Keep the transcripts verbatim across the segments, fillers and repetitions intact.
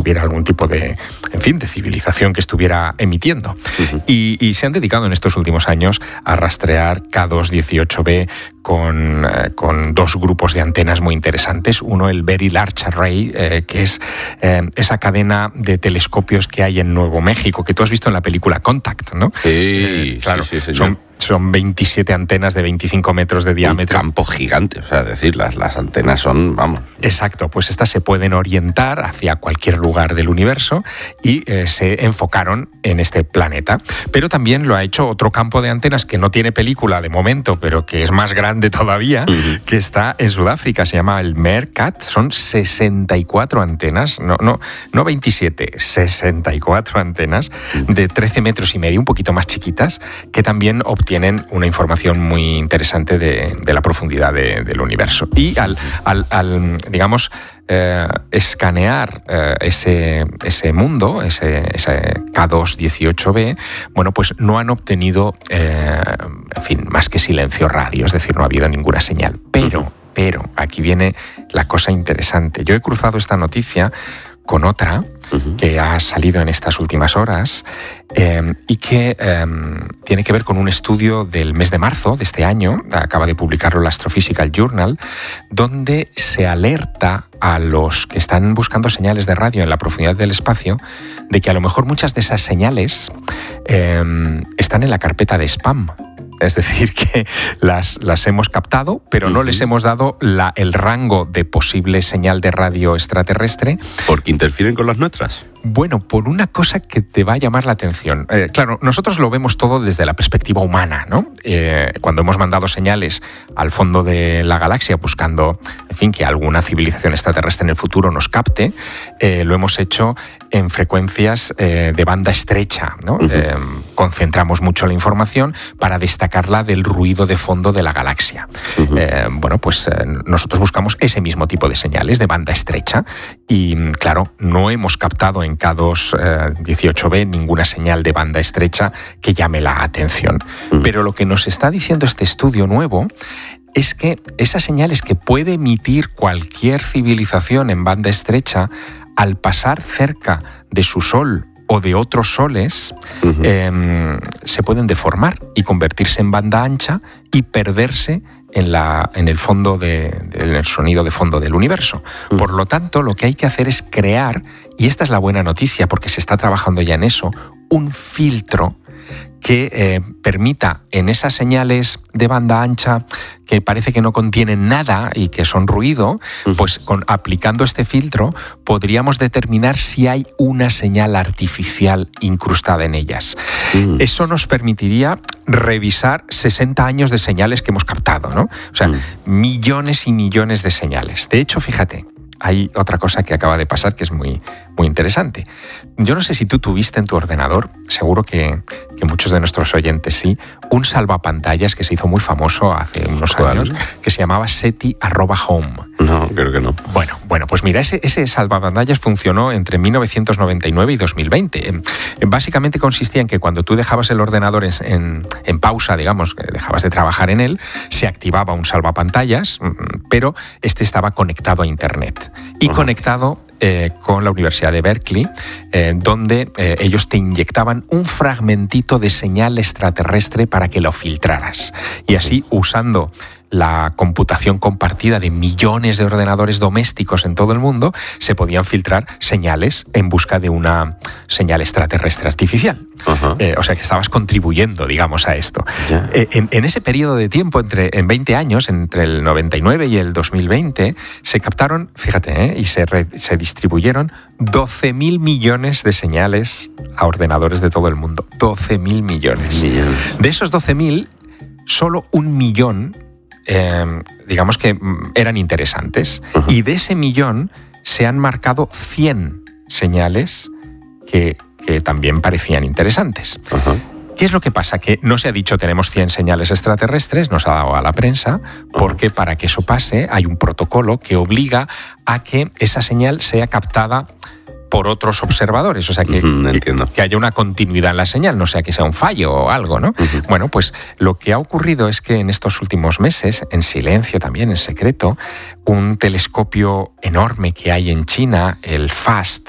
hubiera algún tipo de, en fin, de civilización que estuviera emitiendo. Uh-huh. Y, y se han dedicado en estos últimos años a rastrear K dos dieciocho b con, eh, con dos grupos de antenas muy interesantes. Uno, el Very Large Array, eh, que es eh, esa cadena de telescopios que hay en Nuevo México, que tú has visto en la película Contact, ¿no? Sí, eh, claro, sí, sí, son, son veintisiete antenas de veinticinco metros de diámetro. Un campo gigante, o sea, es decir, las, las antenas son, vamos... Exacto, pues estas se pueden orientar hacia cualquier lugar del universo y eh, se enfocaron en este planeta. Pero también lo ha hecho otro campo de antenas que no tiene película de momento, pero que es más grande todavía, uh-huh. que está en Sudáfrica, se llama el Meerkat. Son sesenta y cuatro antenas, no, no, no veintisiete, sesenta y cuatro antenas de trece metros y medio, un poquito más chiquitas, que también obtienen una información muy interesante de, de la profundidad de, del universo. Y al, al, al digamos, eh, escanear eh, ese, ese mundo, ese, ese K dos dieciocho b, bueno, pues no han obtenido, eh, en fin, más que silencio radio, es decir, no ha habido ninguna señal. Pero, pero, aquí viene la cosa interesante. Yo he cruzado esta noticia con otra uh-huh. que ha salido en estas últimas horas eh, y que eh, tiene que ver con un estudio del mes de marzo de este año, acaba de publicarlo el Astrophysical Journal, donde se alerta a los que están buscando señales de radio en la profundidad del espacio de que a lo mejor muchas de esas señales eh, están en la carpeta de spam. Es decir, que las, las hemos captado, pero no les hemos dado la, el rango de posible señal de radio extraterrestre. ¿Porque interfieren con las nuestras? Bueno, por una cosa que te va a llamar la atención. Eh, claro, nosotros lo vemos todo desde la perspectiva humana, ¿no? Eh, cuando hemos mandado señales al fondo de la galaxia buscando, en fin, que alguna civilización extraterrestre en el futuro nos capte, eh, lo hemos hecho en frecuencias eh, de banda estrecha, ¿no? Uh-huh. Eh, concentramos mucho la información para destacarla del ruido de fondo de la galaxia. Uh-huh. Eh, bueno, pues eh, nosotros buscamos ese mismo tipo de señales de banda estrecha y, claro, no hemos captado en K dos dieciocho b ninguna señal de banda estrecha que llame la atención. Uh-huh. Pero lo que nos está diciendo este estudio nuevo es que esas señales que puede emitir cualquier civilización en banda estrecha, al pasar cerca de su sol o de otros soles, uh-huh. eh, se pueden deformar y convertirse en banda ancha y perderse en, la, en el fondo de, de, en el sonido de fondo del universo. Uh-huh. Por lo tanto, lo que hay que hacer es crear, y esta es la buena noticia porque se está trabajando ya en eso, un filtro que eh, permita en esas señales de banda ancha que parece que no contienen nada y que son ruido, pues con, aplicando este filtro podríamos determinar si hay una señal artificial incrustada en ellas. Mm. Eso nos permitiría revisar sesenta años de señales que hemos captado, ¿no? O sea, mm. millones y millones de señales. De hecho, fíjate, hay otra cosa que acaba de pasar que es muy, muy interesante. Yo no sé si tú tuviste en tu ordenador, seguro que, que muchos de nuestros oyentes sí, un salvapantallas que se hizo muy famoso hace unos ¿Cuál? años, que se llamaba SETI arroba home. No, creo que no. Bueno, bueno, pues mira, ese, ese salvapantallas funcionó entre mil novecientos noventa y nueve y dos mil veinte. Básicamente consistía en que cuando tú dejabas el ordenador en, en, en pausa, digamos, dejabas de trabajar en él, se activaba un salvapantallas, pero este estaba conectado a Internet y uh-huh. conectado Eh, con la Universidad de Berkeley, eh, donde eh, ellos te inyectaban un fragmentito de señal extraterrestre para que lo filtraras. Y así, usando la computación compartida de millones de ordenadores domésticos en todo el mundo, se podían filtrar señales en busca de una señal extraterrestre artificial. Uh-huh. Eh, o sea que estabas contribuyendo, digamos, a esto. Yeah. Eh, en, en ese periodo de tiempo, entre, en veinte años, entre el noventa y nueve y el dos mil veinte, se captaron, fíjate, eh, y se, re, se distribuyeron doce mil millones de señales a ordenadores de todo el mundo. doce mil millones. Yeah. De esos doce mil, solo un millón Eh, digamos que eran interesantes. Uh-huh. Y de ese millón se han marcado cien señales que, que también parecían interesantes. Uh-huh. ¿Qué es lo que pasa? Que no se ha dicho tenemos cien señales extraterrestres, no se ha dado a la prensa, porque para que eso pase hay un protocolo que obliga a que esa señal sea captada por otros observadores, o sea, que, uh-huh, que, que haya una continuidad en la señal, no sea que sea un fallo o algo, ¿no? Uh-huh. Bueno, pues lo que ha ocurrido es que en estos últimos meses, en silencio también, en secreto, un telescopio enorme que hay en China, el FAST,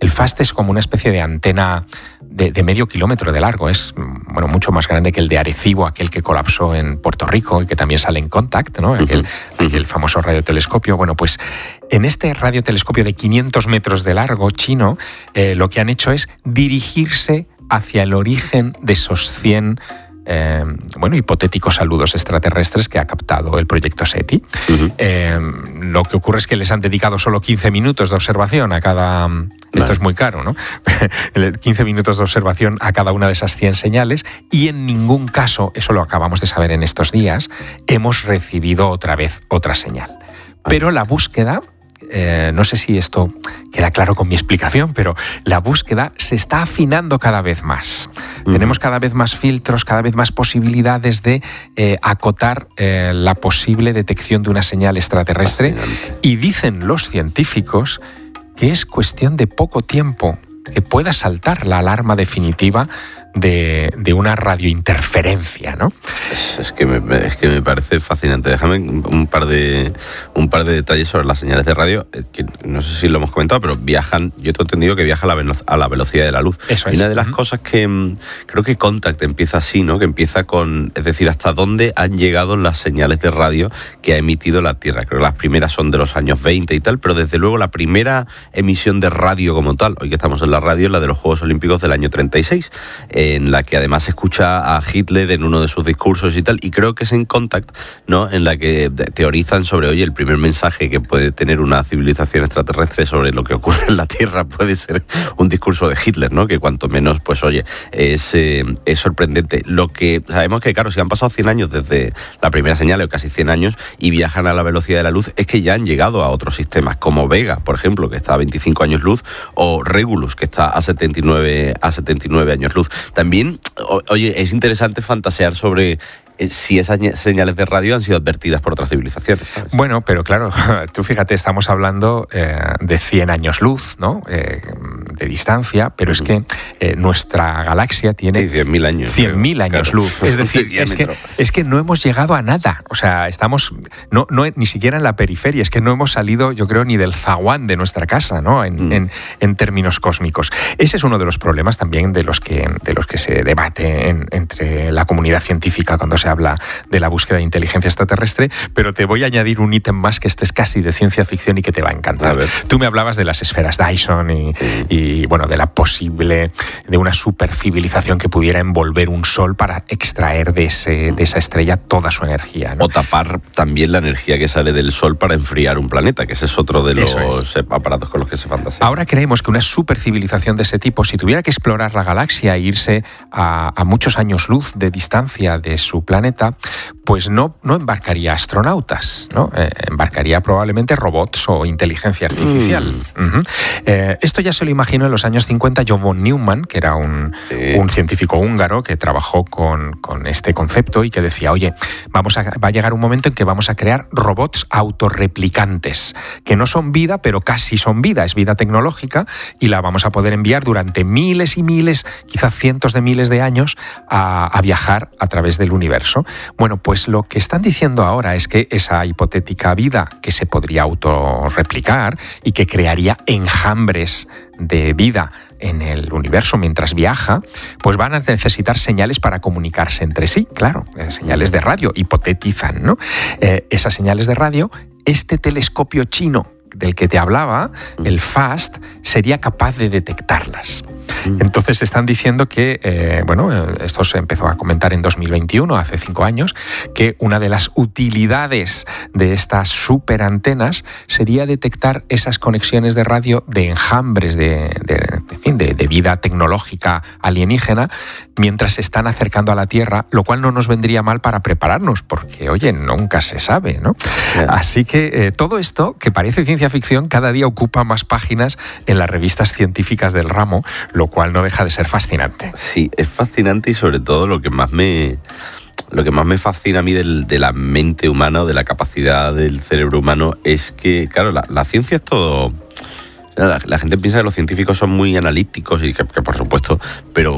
El FAST es como una especie de antena de, de medio kilómetro de largo. Es, bueno, mucho más grande que el de Arecibo, aquel que colapsó en Puerto Rico y que también sale en Contact, ¿no? Aquel, uh-huh. aquel famoso radiotelescopio. Bueno, pues en este radiotelescopio de quinientos metros de largo chino, eh, lo que han hecho es dirigirse hacia el origen de esos cien Eh, bueno, hipotéticos saludos extraterrestres que ha captado el proyecto SETI. Uh-huh. Eh, lo que ocurre es que les han dedicado solo quince minutos de observación a cada... Vale. Esto es muy caro, ¿no? quince minutos de observación a cada una de esas cien señales, y en ningún caso, eso lo acabamos de saber en estos días, hemos recibido otra vez otra señal. Pero la búsqueda... Eh, no sé si esto queda claro con mi explicación, pero la búsqueda se está afinando cada vez más. Uh-huh. Tenemos cada vez más filtros, cada vez más posibilidades de eh, acotar eh, la posible detección de una señal extraterrestre. Y dicen los científicos que es cuestión de poco tiempo que pueda saltar la alarma definitiva de, de una radiointerferencia, ¿no? Es, es, que me, es que me parece fascinante. Déjame un par de un par de detalles sobre las señales de radio, que no sé si lo hemos comentado, pero viajan, yo tengo entendido que viaja a la, velo- a la velocidad de la luz. Eso es. Y una de las uh-huh. cosas que creo que Contact empieza así, ¿no? Que empieza con, es decir, hasta dónde han llegado las señales de radio que ha emitido la Tierra. Creo que las primeras son de los años veinte y tal, pero desde luego la primera emisión de radio como tal, hoy que estamos en la radio, es la de los Juegos Olímpicos del año treinta y seis, en la que además se escucha a Hitler en uno de sus discursos y tal, y creo que es en Contact, ¿no? En la que teorizan sobre, oye, el primer mensaje que puede tener una civilización extraterrestre sobre lo que ocurre en la Tierra puede ser un discurso de Hitler, ¿no? Que cuanto menos, pues oye, es, eh, es sorprendente. Lo que sabemos que, claro, si han pasado cien años desde la primera señal, o casi cien años, y viajan a la velocidad de la luz, es que ya han llegado a otros sistemas, como Vega, por ejemplo, que está a veinticinco años luz, o Regulus, que está a setenta y nueve años luz. También, oye, es interesante fantasear sobre si esas señales de radio han sido advertidas por otras civilizaciones, ¿sabes? Bueno, pero claro, tú fíjate, estamos hablando eh, de cien años luz, ¿no? Eh, de distancia, pero uh-huh. es que eh, nuestra galaxia tiene sí, cien mil años. cien mil años claro. luz. Es decir, es que, es que no hemos llegado a nada. O sea, estamos no, no ni siquiera en la periferia, es que no hemos salido, yo creo, ni del zaguán de nuestra casa, ¿no? En, mm. en, en términos cósmicos. Ese es uno de los problemas también de los que, de los que se debate en, entre la comunidad científica cuando se habla de la búsqueda de inteligencia extraterrestre, pero te voy a añadir un ítem más que este es casi de ciencia ficción y que te va a encantar. A Tú me hablabas de las esferas Dyson y, y bueno, de la posible, de una supercivilización que pudiera envolver un sol para extraer de, ese, de esa estrella toda su energía, ¿no? O tapar también la energía que sale del sol para enfriar un planeta, que ese es otro de los es. aparatos con los que se fantasea. Ahora creemos que una supercivilización de ese tipo, si tuviera que explorar la galaxia e irse a, a muchos años luz de distancia de su planeta, pues no, no embarcaría astronautas, ¿no? Eh, embarcaría probablemente robots o inteligencia artificial. Mm. Uh-huh. Eh, esto ya se lo imaginó en los años cincuenta John von Neumann, que era un, sí. un científico húngaro que trabajó con, con este concepto y que decía, oye, vamos a, va a llegar un momento en que vamos a crear robots autorreplicantes, que no son vida, pero casi son vida, es vida tecnológica, y la vamos a poder enviar durante miles y miles, quizás cientos de miles de años, a, a viajar a través del universo. Bueno, pues lo que están diciendo ahora es que esa hipotética vida que se podría autorreplicar y que crearía enjambres de vida en el universo mientras viaja, pues van a necesitar señales para comunicarse entre sí, claro, eh, señales de radio, hipotetizan, ¿no? Eh, esas señales de radio, este telescopio chino del que te hablaba, el FAST, sería capaz de detectarlas. Entonces están diciendo que, eh, bueno, esto se empezó a comentar en dos mil veintiuno, hace cinco años, que una de las utilidades de estas superantenas sería detectar esas conexiones de radio de enjambres de, de, de, fin, de, de vida tecnológica alienígena mientras se están acercando a la Tierra, lo cual no nos vendría mal para prepararnos, porque, oye, nunca se sabe, ¿no? Claro. Así que eh, todo esto, que parece ciencia ficción, cada día ocupa más páginas en las revistas científicas del ramo, lo cual no deja de ser fascinante. Sí, es fascinante y sobre todo lo que más me, lo que más me fascina a mí del, de la mente humana o de la capacidad del cerebro humano es que, claro, la, la ciencia es todo... La, la gente piensa que los científicos son muy analíticos y que, que por supuesto, pero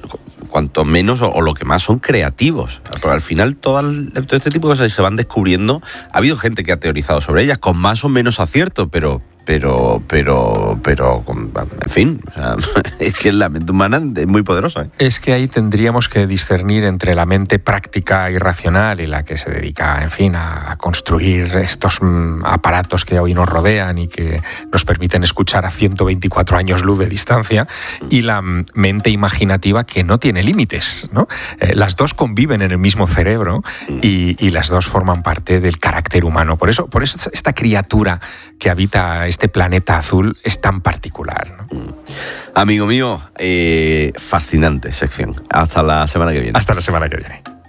cuanto menos o, o lo que más son creativos. Pero al final todo, el, todo este tipo de cosas se van descubriendo. Ha habido gente que ha teorizado sobre ellas con más o menos acierto, pero pero, pero, pero, en fin, o sea, es que la mente humana es muy poderosa. ¿eh? Es que ahí tendríamos que discernir entre la mente práctica y racional y la que se dedica, en fin, a construir estos mm, aparatos que hoy nos rodean y que nos permiten escuchar a ciento veinticuatro años luz de distancia, y la mm, mente imaginativa que no tiene límites, ¿no? Eh, las dos conviven en el mismo cerebro y, y las dos forman parte del carácter humano. Por eso, por eso esta criatura que habita este planeta azul es tan particular, ¿no? Amigo mío, eh, fascinante sección. Hasta la semana que viene. Hasta la semana que viene.